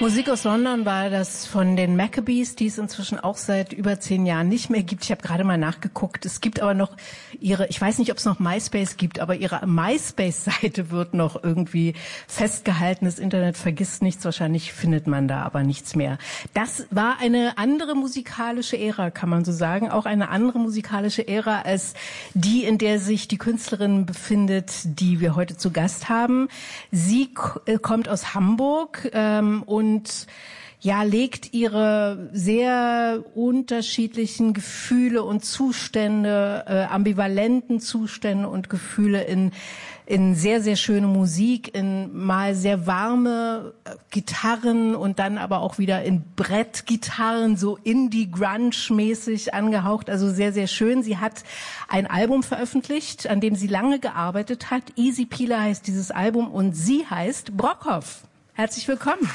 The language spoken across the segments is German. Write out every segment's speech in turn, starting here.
Musik aus London war das von den Maccabees, die es inzwischen auch seit über 10 Jahren nicht mehr gibt. Ich habe gerade mal nachgeguckt. Es gibt aber noch ich weiß nicht, ob es noch MySpace gibt, aber ihre MySpace-Seite wird noch irgendwie festgehalten. Das Internet vergisst nichts. Wahrscheinlich findet man da aber nichts mehr. Das war eine andere musikalische Ära, kann man so sagen. Auch eine andere musikalische Ära als die, in der sich die Künstlerin befindet, die wir heute zu Gast haben. Sie kommt aus Hamburg und legt ihre sehr unterschiedlichen Gefühle und Zustände, ambivalenten Zustände und Gefühle in sehr, sehr schöne Musik, in mal sehr warme Gitarren und dann aber auch wieder in Brettgitarren, so Indie-Grunge-mäßig angehaucht, also sehr, sehr schön. Sie hat ein Album veröffentlicht, an dem sie lange gearbeitet hat. Easy Peeler heißt dieses Album und sie heißt Brockhoff. Herzlich willkommen.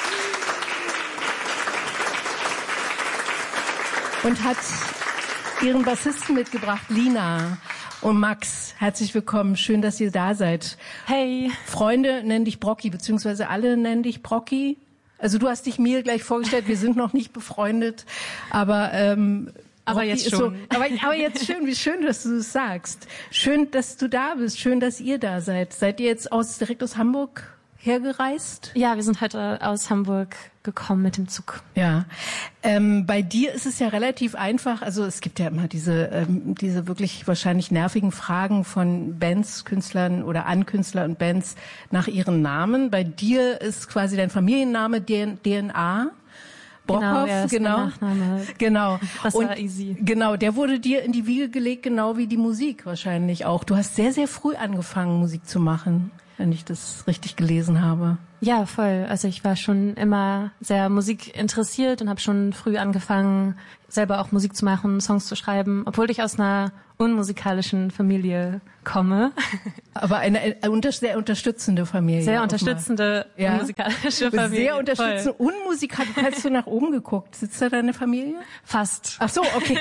Und hat ihren Bassisten mitgebracht, Lina und Max. Herzlich willkommen. Schön, dass ihr da seid. Hey. Freunde nennen dich Brocki, beziehungsweise alle nennen dich Brocki. Also du hast dich mir gleich vorgestellt, wir sind noch nicht befreundet, aber jetzt schon. So, aber jetzt schön, wie schön, dass du es sagst. Schön, dass du da bist. Schön, dass ihr da seid. Seid ihr jetzt direkt aus Hamburg hergereist? Ja, wir sind heute aus Hamburg gekommen mit dem Zug. Ja, bei dir ist es ja relativ einfach. Also es gibt ja immer diese wirklich wahrscheinlich nervigen Fragen von Bands, Künstlern oder an Künstler und Bands nach ihren Namen. Bei dir ist quasi dein Familienname DNA. Brockhoff, genau. Das war easy. Genau, der wurde dir in die Wiege gelegt, genau wie die Musik wahrscheinlich auch. Du hast sehr, sehr früh angefangen, Musik zu machen, wenn ich das richtig gelesen habe. Ja, voll. Also ich war schon immer sehr musikinteressiert und habe schon früh angefangen, selber auch Musik zu machen, Songs zu schreiben, obwohl ich aus einer unmusikalischen Familie komme. Aber eine sehr unterstützende Familie. Sehr unterstützende, unmusikalische Familie. Sehr unterstützende, unmusikalische. Hast du nach oben geguckt? Sitzt da deine Familie? Fast. Ach so, okay.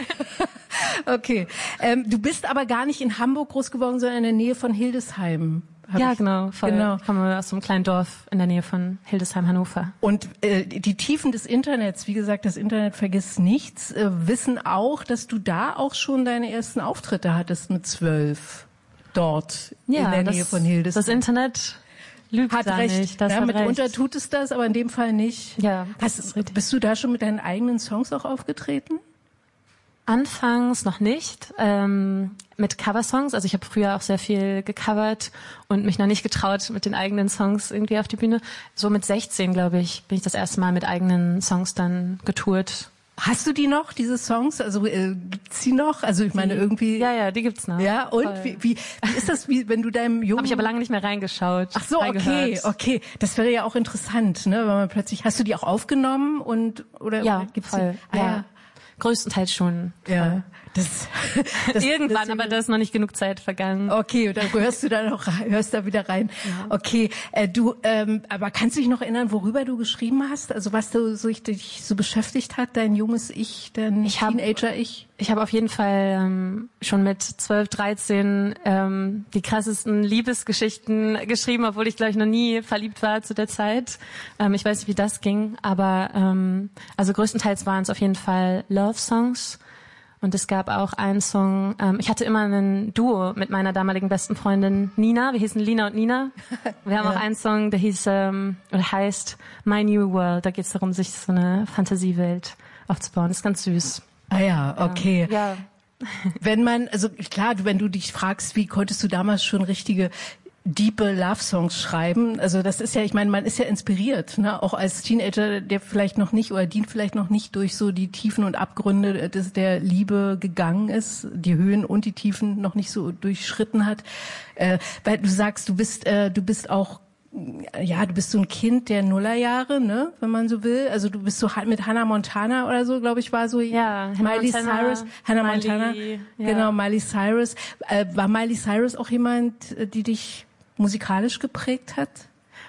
Okay. Du bist aber gar nicht in Hamburg groß geworden, sondern in der Nähe von Hildesheim. Ja, genau, voll. Genau. Ich komme aus so einem kleinen Dorf in der Nähe von Hildesheim, Hannover. Und die Tiefen des Internets, wie gesagt, das Internet vergisst nichts, wissen auch, dass du da auch schon deine ersten Auftritte hattest mit 12 dort in der Nähe von Hildesheim. Das Internet lügt hat da recht. nicht. Das ja, hat mitunter recht. Tut es das, aber in dem Fall nicht. Ja, bist du da schon mit deinen eigenen Songs auch aufgetreten? Anfangs noch nicht, mit Coversongs. Also ich habe früher auch sehr viel gecovert und mich noch nicht getraut mit den eigenen Songs irgendwie auf die Bühne. So mit 16, glaube ich, bin ich das erste Mal mit eigenen Songs dann getourt. Hast du die noch, diese Songs? Also gibt's die noch? Also ich meine irgendwie. Ja, die gibt's noch. Ja, und wie ist das, wie wenn du deinem Jungen? Habe ich aber lange nicht mehr reingeschaut. Ach so, okay. Das wäre ja auch interessant, ne, wenn man plötzlich. Hast du die auch aufgenommen oder gibt's voll. Die? Ja. Größtenteils schon. Ja. Irgendwann, aber da ist noch nicht genug Zeit vergangen. Okay, dann hörst du da wieder rein. Ja. Okay, aber kannst du dich noch erinnern, worüber du geschrieben hast? Also was dich so beschäftigt hat, dein junges Ich, dein Teenager-Ich? Ich habe auf jeden Fall schon mit 12, 13 die krassesten Liebesgeschichten geschrieben, obwohl ich, glaube ich, noch nie verliebt war zu der Zeit. Ich weiß nicht, wie das ging, aber also größtenteils waren es auf jeden Fall Love-Songs. Und es gab auch einen Song, ich hatte immer ein Duo mit meiner damaligen besten Freundin Nina. Wir hießen Lina und Nina. Wir haben auch einen Song, der heißt My New World. Da geht es darum, sich so eine Fantasiewelt aufzubauen. Das ist ganz süß. Ah ja, okay. Ja. Wenn du dich fragst, wie konntest du damals schon richtige diepe Love-Songs schreiben. Also das ist ja, ich meine, man ist ja inspiriert, ne? Auch als Teenager, der vielleicht noch nicht oder die vielleicht noch nicht durch so die Tiefen und Abgründe der Liebe gegangen ist, die Höhen und die Tiefen noch nicht so durchschritten hat. Weil du sagst, du bist auch du bist so ein Kind der Nullerjahre, ne, wenn man so will. Also du bist so mit Hannah Montana oder so, glaube ich, war so Miley Cyrus. Hannah Montana, ja. Genau, Miley Cyrus. War Miley Cyrus auch jemand, die dich musikalisch geprägt hat?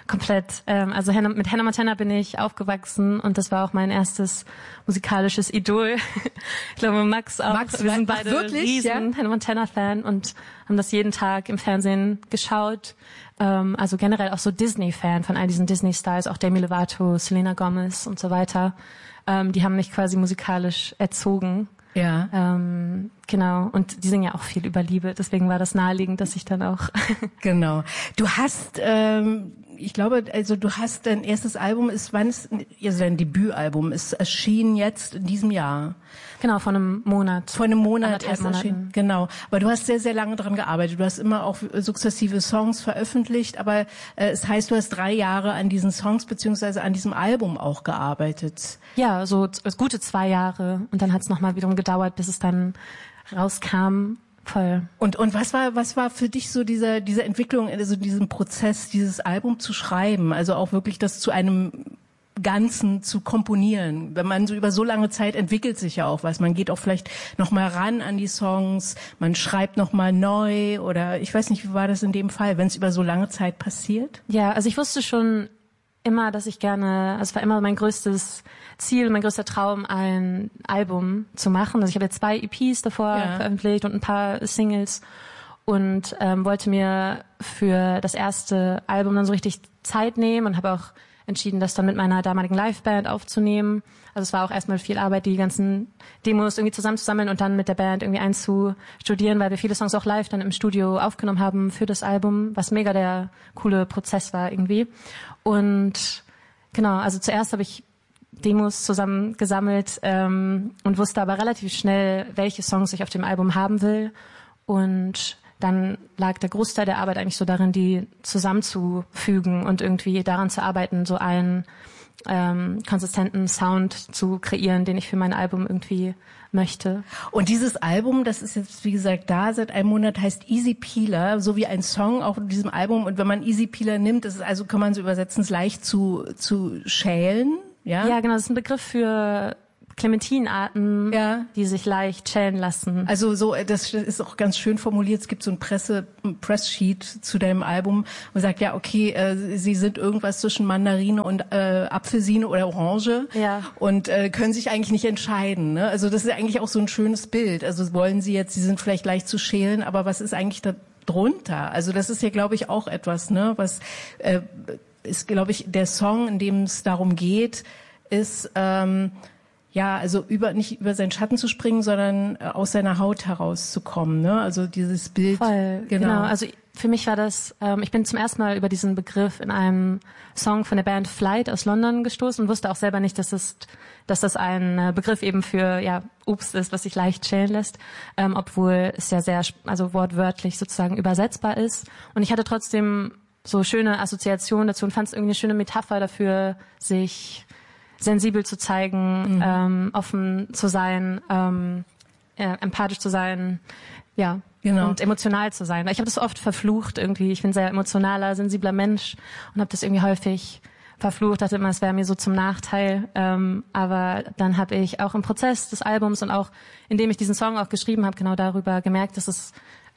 komplett. Also mit Hannah Montana bin ich aufgewachsen und das war auch mein erstes musikalisches Idol. Ich glaube, Max auch. Wir sind beide wirklich, riesen Hannah Montana-Fan und haben das jeden Tag im Fernsehen geschaut. Also generell auch so Disney-Fan von all diesen Disney-Stars, auch Demi Lovato, Selena Gomez und so weiter. Die haben mich quasi musikalisch erzogen. Ja. Genau. Und die singen ja auch viel über Liebe. Deswegen war das naheliegend, dass ich dann auch... Genau. Du hast, ich glaube, also du hast dein erstes Album also dein Debütalbum ist erschienen jetzt in diesem Jahr. Genau, vor einem Monat. Vor einem Monat erst erschienen. Genau. Aber du hast sehr, sehr lange dran gearbeitet. Du hast immer auch sukzessive Songs veröffentlicht, aber es heißt, du hast 3 Jahre an diesen Songs beziehungsweise an diesem Album auch gearbeitet. Ja, so gute 2 Jahre. Und dann hat es nochmal wiederum gedauert, bis es dann rauskam. Voll. Und was war für dich so diese Entwicklung, also diesen Prozess, dieses Album zu schreiben? Also auch wirklich das zu einem Ganzen zu komponieren. Wenn man so über so lange Zeit entwickelt sich ja auch was. Man geht auch vielleicht noch mal ran an die Songs, man schreibt noch mal neu oder ich weiß nicht, wie war das in dem Fall, wenn es über so lange Zeit passiert? Ja, also ich wusste schon immer, dass ich gerne, also es war immer mein größtes Ziel, mein größter Traum, ein Album zu machen. Also ich habe jetzt 2 EPs davor veröffentlicht und ein paar Singles und wollte mir für das erste Album dann so richtig Zeit nehmen und habe auch entschieden, das dann mit meiner damaligen Liveband aufzunehmen. Also es war auch erstmal viel Arbeit, die ganzen Demos irgendwie zusammenzusammeln und dann mit der Band irgendwie einzustudieren, weil wir viele Songs auch live dann im Studio aufgenommen haben für das Album, was mega der coole Prozess war irgendwie. Und genau, also zuerst habe ich Demos zusammengesammelt und wusste aber relativ schnell, welche Songs ich auf dem Album haben will. Und dann lag der Großteil der Arbeit eigentlich so darin, die zusammenzufügen und irgendwie daran zu arbeiten, so einen konsistenten Sound zu kreieren, den ich für mein Album irgendwie möchte. Und dieses Album, das ist jetzt, wie gesagt, da seit einem Monat, heißt Easy Peeler, so wie ein Song auch in diesem Album. Und wenn man Easy Peeler nimmt, das ist also, kann man so übersetzen, es leicht zu schälen. Ja? Ja, genau, das ist ein Begriff für Clementinarten, die sich leicht schälen lassen. Also so, das ist auch ganz schön formuliert. Es gibt so ein Presssheet zu deinem Album und sagt, ja, okay, sie sind irgendwas zwischen Mandarine und Apfelsine oder Orange und können sich eigentlich nicht entscheiden. Ne? Also das ist eigentlich auch so ein schönes Bild. Also wollen sie jetzt, sie sind vielleicht leicht zu schälen, aber was ist eigentlich da drunter? Also das ist ja, glaube ich, auch etwas, ne, was ist, glaube ich, der Song, in dem es darum geht, ist also nicht über seinen Schatten zu springen, sondern aus seiner Haut herauszukommen, ne? Also dieses Bild. Voll, genau. Also für mich war das, ich bin zum ersten Mal über diesen Begriff in einem Song von der Band Flight aus London gestoßen und wusste auch selber nicht, dass das ein Begriff eben für Obst ist, was sich leicht schälen lässt, obwohl es ja sehr, also wortwörtlich sozusagen übersetzbar ist. Und ich hatte trotzdem so schöne Assoziationen dazu und fand es irgendwie eine schöne Metapher dafür, sich sensibel zu zeigen, offen zu sein, empathisch zu sein, und emotional zu sein. Ich habe das oft verflucht irgendwie. Ich bin ein sehr emotionaler, sensibler Mensch und habe das irgendwie häufig verflucht, dachte immer, es wäre mir so zum Nachteil. Aber dann habe ich auch im Prozess des Albums und auch indem ich diesen Song auch geschrieben habe, genau darüber gemerkt, dass es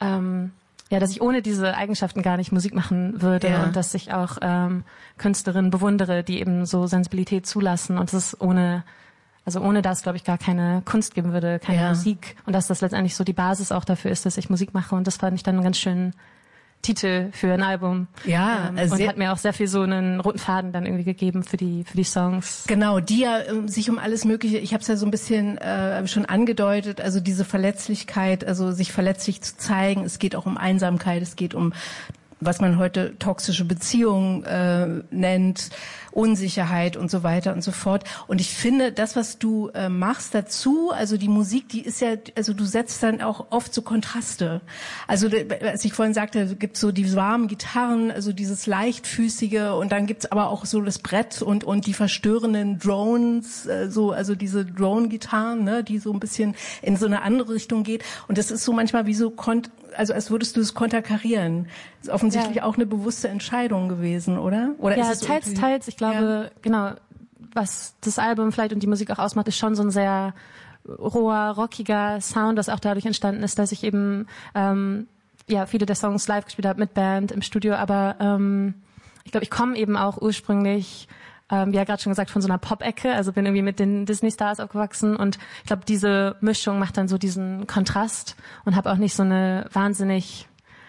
dass ich ohne diese Eigenschaften gar nicht Musik machen würde und dass ich auch Künstlerinnen bewundere, die eben so Sensibilität zulassen und dass es ohne das, glaube ich, gar keine Kunst geben würde, keine Musik und dass das letztendlich so die Basis auch dafür ist, dass ich Musik mache und das fand ich dann einen ganz schönen Titel für ein Album. Ja, und hat mir auch sehr viel so einen roten Faden dann irgendwie gegeben für die Songs. Genau, die ja sich um alles Mögliche, ich habe es ja so ein bisschen schon angedeutet, also diese Verletzlichkeit, also sich verletzlich zu zeigen, es geht auch um Einsamkeit, es geht um, was man heute toxische Beziehungen nennt, Unsicherheit und so weiter und so fort. Und ich finde, das, was du machst dazu, also die Musik, die ist ja, also du setzt dann auch oft so Kontraste. Also als ich vorhin sagte, gibt so die warmen Gitarren, also dieses leichtfüßige und dann gibt's aber auch so das Brett und die verstörenden Drones, also diese Drone-Gitarren, ne, die so ein bisschen in so eine andere Richtung geht. Und das ist so manchmal wie so als würdest du es konterkarieren. Das ist offensichtlich auch eine bewusste Entscheidung gewesen, oder? Oder ja, ist es teils. Ich glaube, genau, was das Album vielleicht und die Musik auch ausmacht, ist schon so ein sehr roher, rockiger Sound, was auch dadurch entstanden ist, dass ich eben viele der Songs live gespielt habe mit Band im Studio, aber ich glaube, ich komme eben auch ursprünglich, wie ja gerade schon gesagt, von so einer Pop-Ecke, also bin irgendwie mit den Disney-Stars aufgewachsen und ich glaube, diese Mischung macht dann so diesen Kontrast und habe auch nicht so eine wahnsinnig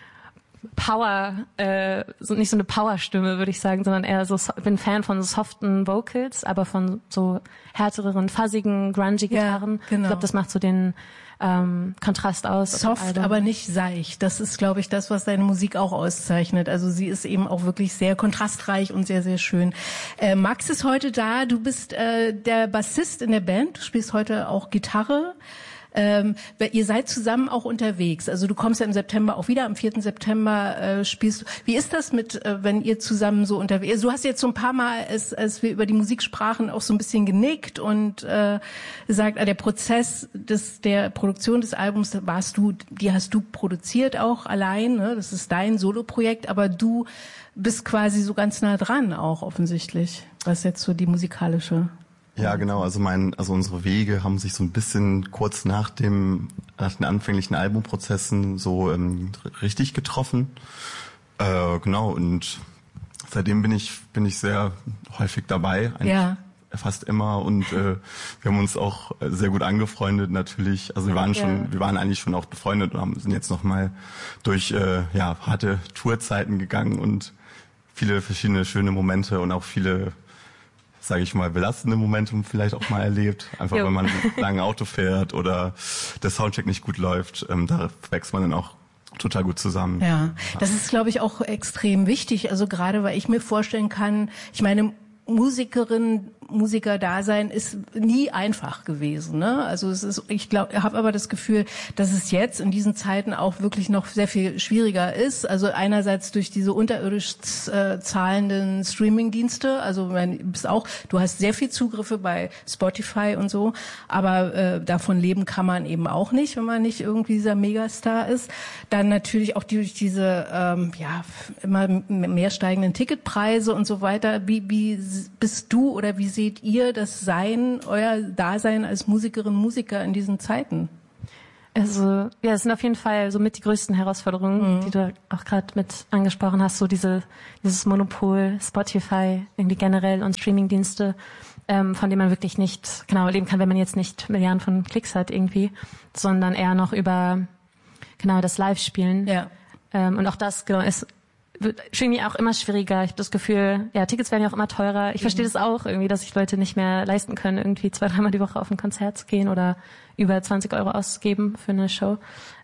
nicht so eine Power-Stimme, würde ich sagen, sondern eher so, bin Fan von so soften Vocals, aber von so härteren, fuzzigen, grungy Gitarren. Ja, genau. Ich glaube, das macht so den Kontrast aus. Soft, aber nicht seicht. Das ist, glaube ich, das, was deine Musik auch auszeichnet. Also sie ist eben auch wirklich sehr kontrastreich und sehr, sehr schön. Max ist heute da. Du bist der Bassist in der Band. Du spielst heute auch Gitarre. Ihr seid zusammen auch unterwegs. Also du kommst ja im September auch wieder. Am 4. September spielst du. Wie ist das mit, wenn ihr zusammen so unterwegs? Du hast jetzt so ein paar Mal, als wir über die Musik sprachen, auch so ein bisschen genickt und gesagt, der Prozess der Produktion des Albums die hast du produziert auch allein. Ne? Das ist dein Soloprojekt, aber du bist quasi so ganz nah dran auch offensichtlich, was jetzt so die musikalische. Ja, genau. Also unsere Wege haben sich so ein bisschen kurz nach den anfänglichen Albumprozessen so richtig getroffen. Genau. Und seitdem bin ich sehr häufig dabei. Ja. Fast immer. Und wir haben uns auch sehr gut angefreundet natürlich. Also wir waren eigentlich schon auch befreundet und sind jetzt noch mal durch harte Tourzeiten gegangen und viele verschiedene schöne Momente und auch viele, sage ich mal, belastende Momente vielleicht auch mal erlebt. Einfach, wenn man lange Auto fährt oder der Soundcheck nicht gut läuft, da wächst man dann auch total gut zusammen. Ja, das ist, glaube ich, auch extrem wichtig. Also gerade, weil ich mir vorstellen kann, ich meine, Musiker-Dasein ist nie einfach gewesen, ne? Also ich habe aber das Gefühl, dass es jetzt in diesen Zeiten auch wirklich noch sehr viel schwieriger ist. Also einerseits durch diese unterirdisch zahlenden Streaming-Dienste. Also du hast sehr viel Zugriffe bei Spotify und so, aber davon leben kann man eben auch nicht, wenn man nicht irgendwie dieser Megastar ist. Dann natürlich auch durch diese immer mehr steigenden Ticketpreise und so weiter. Wie bist du oder wie seht ihr euer Dasein als Musikerinnen und Musiker in diesen Zeiten? Also, ja, es sind auf jeden Fall so mit die größten Herausforderungen, die du auch gerade mit angesprochen hast, so dieses Monopol, Spotify, irgendwie generell und Streamingdienste, von dem man wirklich nicht genau leben kann, wenn man jetzt nicht Milliarden von Klicks hat irgendwie, sondern eher noch über das Live-Spielen. Ja. Und auch das wird irgendwie auch immer schwieriger. Ich habe das Gefühl, Tickets werden ja auch immer teurer. Ich verstehe das auch irgendwie, dass sich Leute nicht mehr leisten können, irgendwie 2-3 Mal die Woche auf ein Konzert zu gehen oder über 20 € auszugeben für eine Show.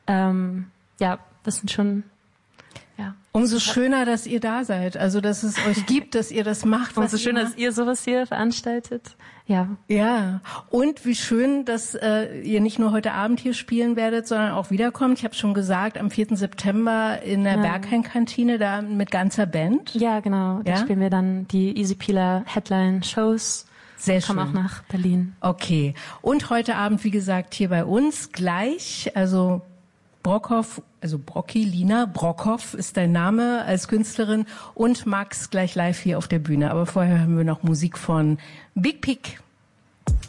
Das sind schon, Umso schöner, dass ihr da seid. Also, dass es euch gibt, dass ihr das macht. Umso schöner, dass ihr sowas hier veranstaltet. Ja. Ja. Und wie schön, dass ihr nicht nur heute Abend hier spielen werdet, sondern auch wiederkommt. Ich habe schon gesagt, am 4. September in der Berghain-Kantine, da mit ganzer Band. Ja, genau. Da spielen wir dann die Easy Peeler Headline-Shows. Sehr schön. Kommen auch nach Berlin. Okay. Und heute Abend, wie gesagt, hier bei uns gleich, also Brockhoff, also Brocki, Lina Brockhoff ist dein Name als Künstlerin und Max gleich live hier auf der Bühne. Aber vorher hören wir noch Musik von Big Pig.